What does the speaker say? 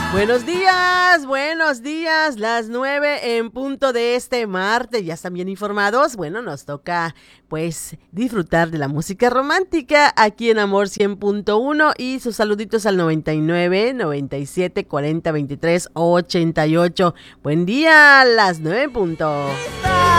Buenos días, las 9 en punto de este martes. ¿Ya están bien informados? Bueno, nos toca pues disfrutar de la música romántica aquí en Amor 100.1 y sus saluditos al 99 97 40 23 88. Buen día, las 9 en punto.